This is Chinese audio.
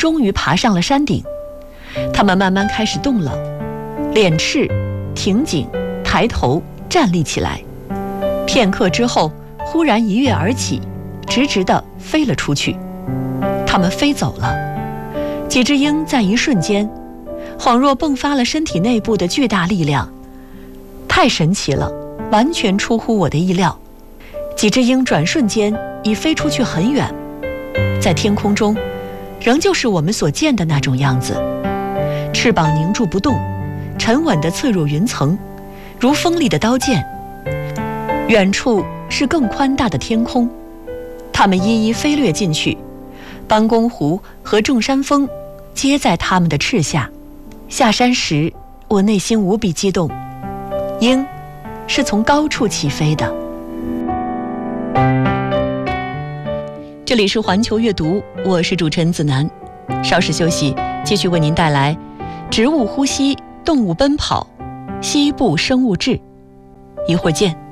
终于爬上了山顶。它们慢慢开始动了，脸翅挺紧，抬头站立起来。片刻之后，忽然一跃而起，直直地飞了出去。它们飞走了。几只鹰在一瞬间，恍若迸发了身体内部的巨大力量，太神奇了，完全出乎我的意料。几只鹰转瞬间已飞出去很远，在天空中，仍旧是我们所见的那种样子，翅膀凝住不动，沉稳地刺入云层，如锋利的刀剑。远处是更宽大的天空，它们一一飞掠进去，班公湖和众山峰皆在它们的翅下。下山时，我内心无比激动，鹰是从高处起飞的。这里是环球阅读，我是主持人子楠。稍事休息，继续为您带来植物呼吸、动物奔跑、西部生物志。一会儿见。